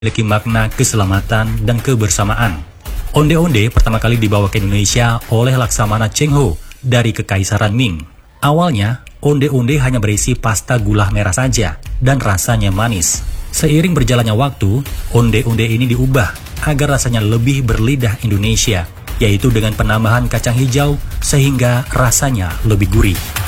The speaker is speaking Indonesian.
memiliki makna keselamatan dan kebersamaan. Onde-onde pertama kali dibawa ke Indonesia oleh Laksamana Cheng Ho dari Kekaisaran Ming. Awalnya, onde-onde hanya berisi pasta gula merah saja dan rasanya manis. Seiring berjalannya waktu, onde-onde ini diubah agar rasanya lebih berlidah Indonesia, yaitu dengan penambahan kacang hijau sehingga rasanya lebih gurih.